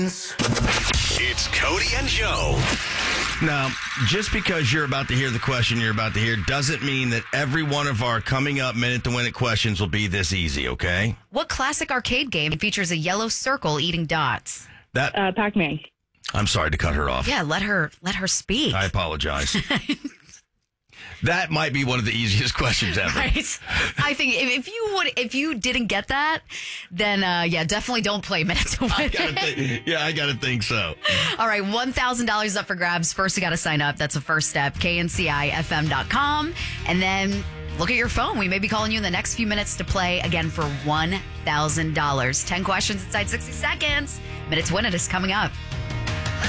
It's Cody and Joe. Now, just because you're about to hear the question you're about to hear doesn't mean that every one of our coming up minute to win it questions will be this easy, okay? What classic arcade game features a yellow circle eating dots? Pac-Man. I'm sorry to cut her off. Yeah, let her speak. I apologize. That might be one of the easiest questions ever. Right? I think if you didn't get that, then definitely don't play Minute to Win. I gotta think so. All right, $1,000 up for grabs. First, you got to sign up. That's the first step. KNCIFM.com. And then look at your phone. We may be calling you in the next few minutes to play again for $1,000. 10 questions inside 60 seconds. Minute to Win It is coming up.